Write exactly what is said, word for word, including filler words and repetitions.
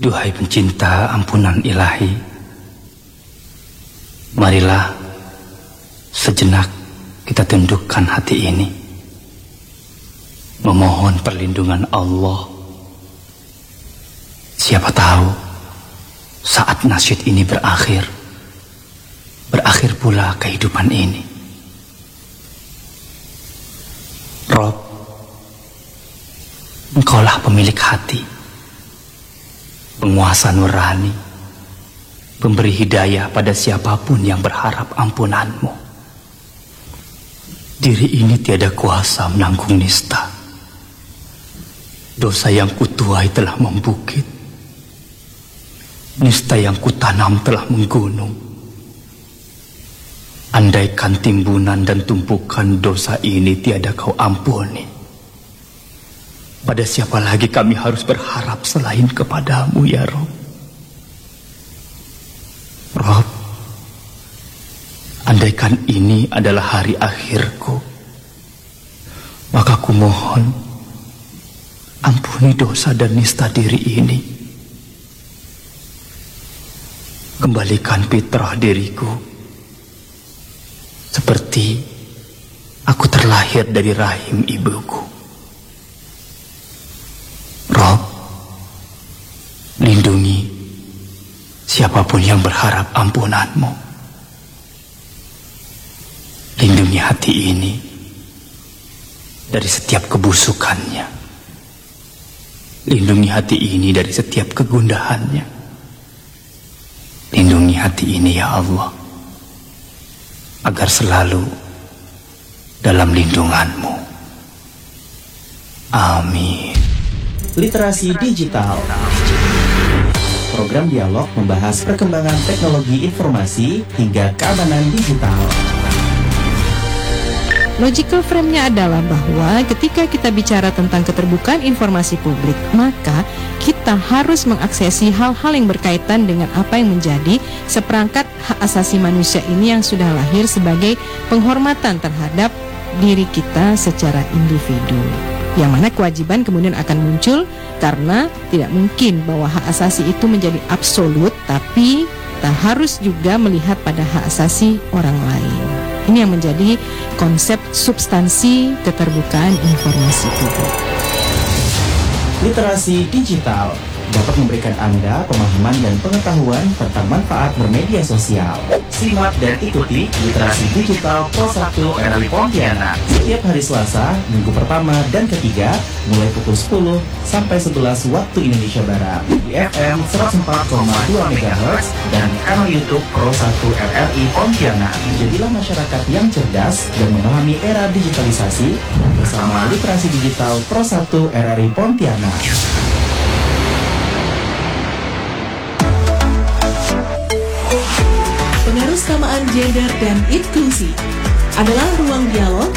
Duhai pencinta ampunan ilahi, marilah sejenak kita tundukkan hati ini, memohon perlindungan Allah. Siapa tahu saat nasyid ini berakhir, berakhir pula kehidupan ini. Rob, Engkaulah pemilik hati, penguasa nurani, pemberi hidayah pada siapapun yang berharap ampunan-Mu. Diri ini tiada kuasa menanggung nista. Dosa yang kutuai telah membukit, nista yang kutanam telah menggunung. Andaikan timbunan dan tumpukan dosa ini tiada Kau ampuni, pada siapa lagi kami harus berharap selain kepada-Mu, ya Rob? Rob, andaikan ini adalah hari akhirku, maka ku mohon ampuni dosa dan nista diri ini. Kembalikan fitrah diriku seperti aku terlahir dari rahim ibuku. Rob, lindungi siapapun yang berharap ampunan-Mu. Lindungi hati ini dari setiap kebusukannya. Lindungi hati ini dari setiap kegundahannya. Lindungi hati ini, ya Allah, agar selalu dalam lindungan-Mu. Amin. Literasi digital. Program dialog membahas perkembangan teknologi informasi hingga keamanan digital. Logical frame-nya adalah bahwa ketika kita bicara tentang keterbukaan informasi publik, maka kita harus mengaksesi hal-hal yang berkaitan dengan apa yang menjadi seperangkat hak asasi manusia ini yang sudah lahir sebagai penghormatan terhadap diri kita secara individu. Yang mana kewajiban kemudian akan muncul karena tidak mungkin bahwa hak asasi itu menjadi absolut, tapi kita harus juga melihat pada hak asasi orang lain. Ini yang menjadi konsep substansi keterbukaan informasi publik. Literasi digital dapat memberikan Anda pemahaman dan pengetahuan tentang manfaat bermedia sosial. Simak dan ikuti Literasi Digital Pro satu R R I Pontianak setiap hari Selasa, minggu pertama dan ketiga, mulai pukul sepuluh sampai sebelas waktu Indonesia Barat di F M seratus empat koma dua megahertz dan kanal YouTube Pro satu R R I Pontianak. Jadilah masyarakat yang cerdas dan memahami era digitalisasi bersama Literasi Digital Pro satu R R I Pontianak. Pengaruh kesamaan gender dan inklusi adalah ruang dialog